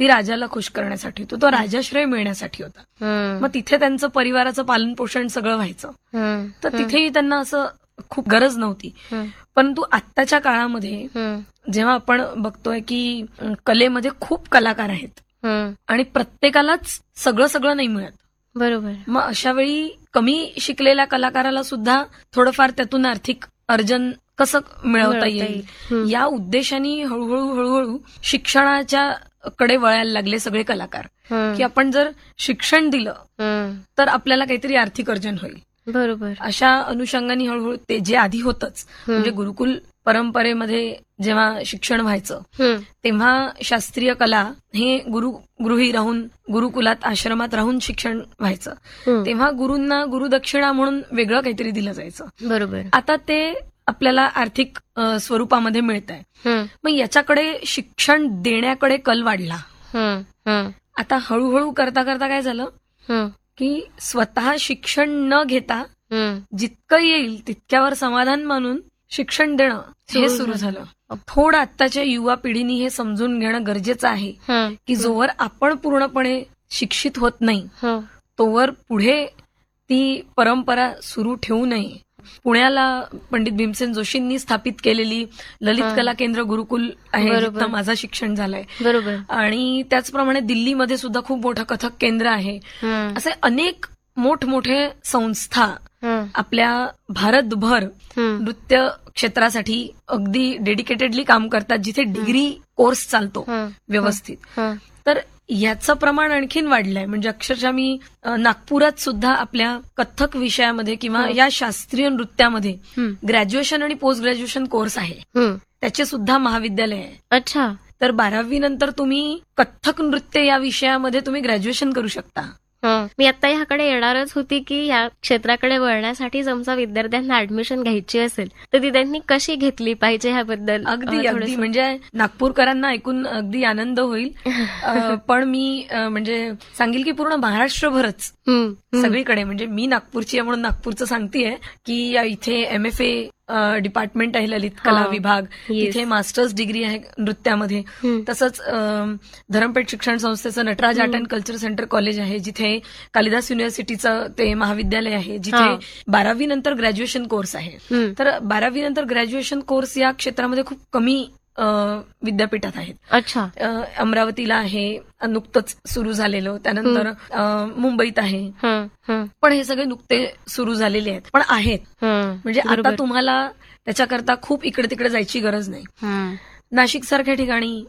ती राजाला खुश करण्यासाठी होती, तो राजाश्रय मिळण्यासाठी होता. मग तिथे त्यांचं परिवाराचं पालन पोषण सगळं व्हायचं, तर तिथेही त्यांना असं खूप गरज नव्हती. परंतु आत्ताच्या काळामध्ये जेव्हा आपण बघतोय की कलेमध्ये खूप कलाकार आहेत आणि प्रत्येकालाच सगळं नाही मिळत, बरोबर. मग अशा वेळी कमी शिकलेल्या कलाकाराला सुद्धा थोडंफार त्यातून आर्थिक अर्जन कसं मिळवता येईल या उद्देशाने हळूहळू शिक्षणाच्या कडे वळायला लागले सगळे कलाकार, की आपण जर शिक्षण दिलं तर आपल्याला काहीतरी आर्थिक अर्जन होईल. बरोबर. अशा अनुषंगाने हळूहळू ते जे आधी होतच, म्हणजे गुरुकुल परंपरेमध्ये जेव्हा शिक्षण व्हायचं तेव्हा शास्त्रीय कला हे गृही राहून गुरुकुलात आश्रमात राहून शिक्षण व्हायचं, तेव्हा गुरूंना गुरुदक्षिणा म्हणून वेगळं काहीतरी दिलं जायचं. बरोबर. आता ते आपल्याला आर्थिक स्वरूपामध्ये मिळत आहे. मग याच्याकडे शिक्षण देण्याकडे कल वाढला. आता हळूहळू करता करता काय झालं की स्वतः शिक्षण न घेता जितकं येईल तितक्यावर समाधान मानून शिक्षण देणं हे सुरू झालं. थोडं आत्ताच्या युवा पिढीने हे समजून घेणं गरजेचं आहे की जोवर आपण पूर्णपणे शिक्षित होत नाही तोवर पुढे ती परंपरा सुरू ठेवू नये. पुण्याला पंडित भीमसेन जोशींनी स्थापित केलेली ललित कला केंद्र गुरुकुल आहे, जिथं माझं शिक्षण झालंय. बरोबर. आणि त्याचप्रमाणे दिल्लीमध्ये सुद्धा खूप मोठं कथक केंद्र आहे. असे अनेक मोठमोठे संस्था आपल्या भारतभर नृत्य क्षेत्रासाठी अगदी डेडिकेटेडली काम करतात, जिथे डिग्री कोर्स चालतो व्यवस्थित. तर याचं प्रमाण आणखीन वाढलंय. म्हणजे अक्षरशः मी नागपुरात सुद्धा आपल्या कथ्थक विषयामध्ये किंवा या शास्त्रीय नृत्यामध्ये ग्रॅज्युएशन आणि पोस्ट ग्रॅज्युएशन कोर्स आहे, त्याचे सुद्धा महाविद्यालय आहे. अच्छा. तर 12वी नंतर तुम्ही कथ्थक नृत्य या विषयामध्ये तुम्ही ग्रॅज्युएशन करू शकता. मी आता ह्याकडे येणारच होती की या क्षेत्राकडे वळण्यासाठी समजा विद्यार्थ्यांना ऍडमिशन घ्यायची असेल तर ती त्यांनी कशी घेतली पाहिजे ह्याबद्दल अगदी म्हणजे नागपूरकरांना ऐकून अगदी आनंद होईल. पण मी म्हणजे सांगेल की पूर्ण महाराष्ट्रभरच सगळीकडे, म्हणजे मी नागपूरची आहे म्हणून नागपूरचं सांगतेय की इथे MFA डिपार्टमेंट आहे, ललित कला विभाग, तिथे मास्टर्स डिग्री आहे नृत्यामध्ये. तसंच धरमपेठ शिक्षण संस्थेचं Nataraj art and culture centre college आहे, जिथे कालिदास युनिव्हर्सिटीचं ते महाविद्यालय आहे, जिथे 12वी नंतर ग्रॅज्युएशन कोर्स आहे. तर 12वी नंतर ग्रॅज्युएशन कोर्स या क्षेत्रामध्ये खूप कमी विद्यापीठात आहेत. अच्छा. अमरावतीला आहे, नुकतंच सुरू झालेलं, त्यानंतर मुंबईत आहे. पण हे सगळे नुकते सुरू झालेले आहेत, पण आहेत. म्हणजे आता तुम्हाला त्याच्याकरता खूप इकडे तिकडे जायची गरज नाही. नाशिक सारख्या ठिकाणी,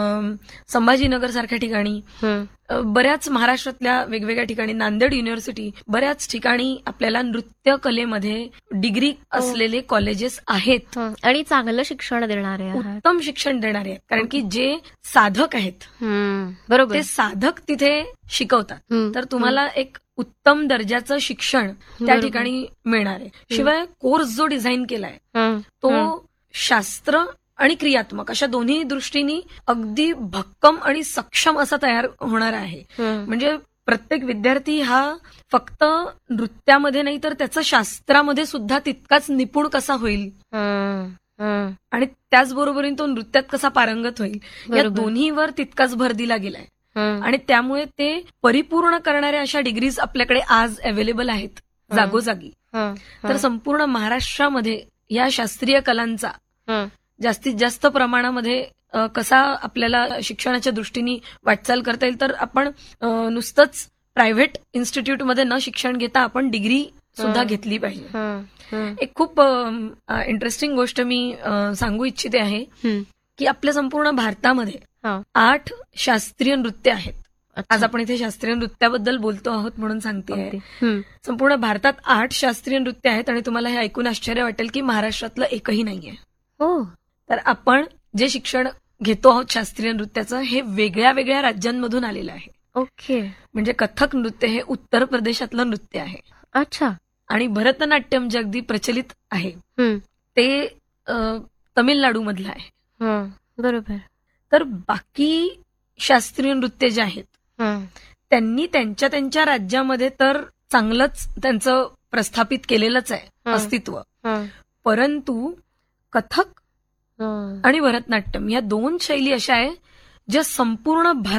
संभाजीनगर सारख्या ठिकाणी, बऱ्याच महाराष्ट्रातल्या वेगवेगळ्या ठिकाणी, नांदेड युनिव्हर्सिटी, बऱ्याच ठिकाणी आपल्याला नृत्य कलेमध्ये डिग्री असलेले कॉलेजेस आहेत आणि चांगलं शिक्षण देणारे, उत्तम शिक्षण देणारे आहेत. कारण की जे साधक आहेत बरोबर ते साधक तिथे शिकवतात, तर तुम्हाला एक उत्तम दर्जाचं शिक्षण त्या ठिकाणी मिळणार आहे. शिवाय कोर्स जो डिझाईन केलाय तो शास्त्र आणि क्रियात्मक अशा दोन्ही दृष्टीने अगदी भक्कम आणि सक्षम असा तयार होणार आहे. म्हणजे प्रत्येक विद्यार्थी हा फक्त नृत्यामध्ये नाही तर त्याचं शास्त्रामध्ये सुद्धा तितकाच निपुण कसा होईल आणि त्याचबरोबरीने तो नृत्यात कसा पारंगत होईल, या दोन्हीवर तितकाच भर दिला गेलाय. आणि त्यामुळे ते परिपूर्ण करणाऱ्या अशा डिग्रीज आपल्याकडे आज अवेलेबल आहेत जागोजागी. तर संपूर्ण महाराष्ट्रामध्ये या शास्त्रीय कलांचा जास्तीत जास्त प्रमाणामध्ये कसा आपल्याला शिक्षणाच्या दृष्टीने वाटचाल करता येईल, तर आपण नुसतंच प्रायव्हेट इन्स्टिट्यूटमध्ये न शिक्षण घेता आपण डिग्री सुद्धा घेतली पाहिजे. एक खूप इंटरेस्टिंग गोष्ट मी सांगू इच्छिते आहे की आपल्या संपूर्ण भारतामध्ये 8 शास्त्रीय नृत्य आहेत. आज आपण इथे शास्त्रीय नृत्याबद्दल बोलतो आहोत म्हणून सांगते. संपूर्ण भारतात 8 शास्त्रीय नृत्य आहेत आणि तुम्हाला हे ऐकून आश्चर्य वाटेल की महाराष्ट्रातलं एकही नाहीये. तर आपण जे शिक्षण घेतो आहोत शास्त्रीय नृत्याचं हे वेगळ्या वेगळ्या राज्यांमधून आलेलं आहे. ओके. म्हणजे कथक नृत्य हे उत्तर प्रदेशातलं नृत्य आहे. अच्छा. आणि भरतनाट्यम जे अगदी प्रचलित आहे ते तमिळनाडू मधलं आहे. बरोबर. तर बाकी शास्त्रीय नृत्य जे आहेत त्यांनी त्यांच्या त्यांच्या राज्यामध्ये तर चांगलंच त्यांचं प्रस्थापित केलेलंच आहे अस्तित्व. परंतु कथक आणि भरतनाट्यम या 2 शैली अशा आहे ज्या संपूर्ण